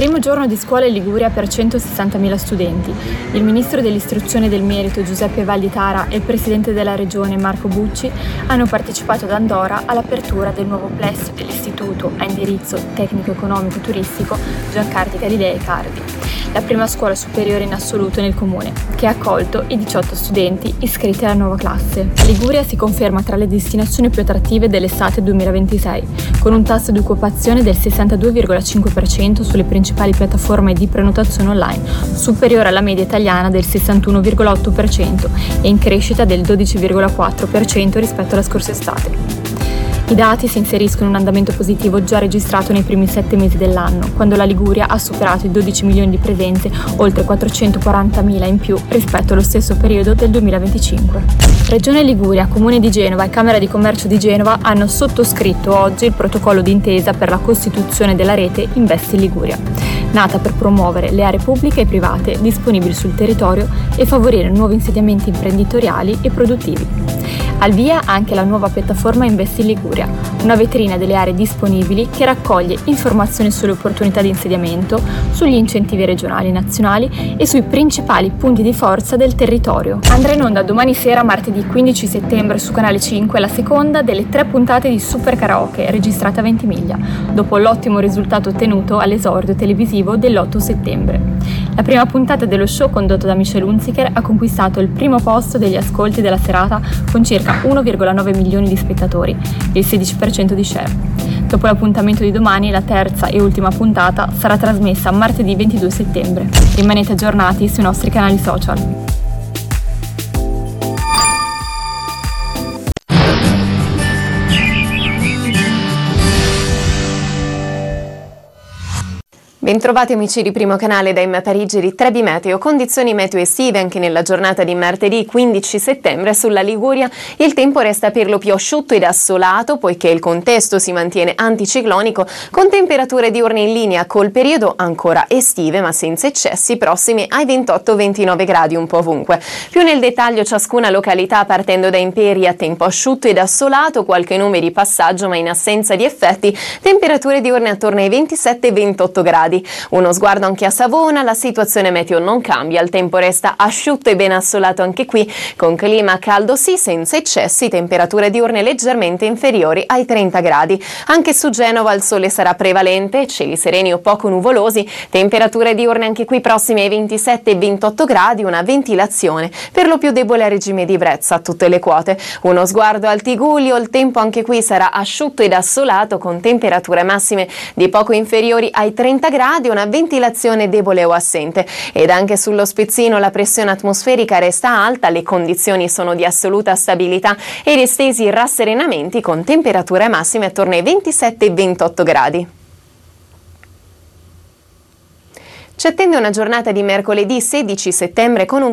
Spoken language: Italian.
Primo giorno di scuola in Liguria per 160.000 studenti. Il ministro dell'istruzione e del merito Giuseppe Valditara e il presidente della regione Marco Bucci hanno partecipato ad Andorra all'apertura del nuovo plesso dell'istituto a indirizzo tecnico-economico turistico Giancarlo Galilei Cardi, la prima scuola superiore in assoluto nel comune, che ha accolto i 18 studenti iscritti alla nuova classe. Liguria si conferma tra le destinazioni più attrattive dell'estate 2026, con un tasso di occupazione del 62,5% sulle principali piattaforme di prenotazione online, superiore alla media italiana del 61,8% e in crescita del 12,4% rispetto alla scorsa estate. I dati si inseriscono in un andamento positivo già registrato nei primi 7 mesi dell'anno, quando la Liguria ha superato i 12 milioni di presenze, oltre 440.000 in più rispetto allo stesso periodo del 2025. Regione Liguria, Comune di Genova e Camera di Commercio di Genova hanno sottoscritto oggi il protocollo d'intesa per la costituzione della rete Invest in Liguria, nata per promuovere le aree pubbliche e private disponibili sul territorio e favorire nuovi insediamenti imprenditoriali e produttivi. Al via anche la nuova piattaforma Invest in Liguria, una vetrina delle aree disponibili che raccoglie informazioni sulle opportunità di insediamento, sugli incentivi regionali e nazionali e sui principali punti di forza del territorio. Andrà in onda domani sera, martedì 15 settembre, su Canale 5, la seconda delle 3 puntate di Super Karaoke, registrata a Ventimiglia, dopo l'ottimo risultato ottenuto all'esordio televisivo dell'8 settembre. La prima puntata dello show, condotto da Michelle Hunziker, ha conquistato il primo posto degli ascolti della serata con circa 1,9 milioni di spettatori, il 16% di share. Dopo l'appuntamento di domani, la terza e ultima puntata sarà trasmessa martedì 22 settembre. Rimanete aggiornati sui nostri canali social. Bentrovati amici di Primo Canale da M Parigi di Trebi Meteo. Condizioni meteo estive anche nella giornata di martedì 15 settembre sulla Liguria. Il tempo resta per lo più asciutto ed assolato, poiché il contesto si mantiene anticiclonico, con temperature diurne in linea col periodo ancora estive ma senza eccessi, prossime ai 28-29 gradi un po' ovunque. Più nel dettaglio ciascuna località, partendo da Imperia, tempo asciutto ed assolato, qualche nube di passaggio ma in assenza di effetti, temperature diurne attorno ai 27-28 gradi. Uno sguardo anche a Savona, la situazione meteo non cambia, il tempo resta asciutto e ben assolato anche qui, con clima caldo sì, senza eccessi, temperature diurne leggermente inferiori ai 30 gradi. Anche su Genova il sole sarà prevalente, cieli sereni o poco nuvolosi, temperature diurne anche qui prossime ai 27 e 28 gradi, una ventilazione per lo più debole a regime di brezza a tutte le quote. Uno sguardo al Tigullio, il tempo anche qui sarà asciutto ed assolato, con temperature massime di poco inferiori ai 30 gradi, una ventilazione debole o assente. Ed anche sullo Spezzino la pressione atmosferica resta alta, le condizioni sono di assoluta stabilità ed estesi rasserenamenti, con temperature massime attorno ai 27 e 28 gradi. Ci attende una giornata di mercoledì 16 settembre con un